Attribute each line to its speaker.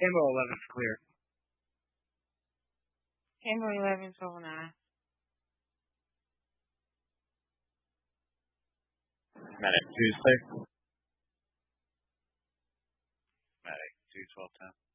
Speaker 1: Ammo 11's clear.
Speaker 2: Ammo 11's holding on.
Speaker 3: Medic 2's clear. Medic 2, 12, 10.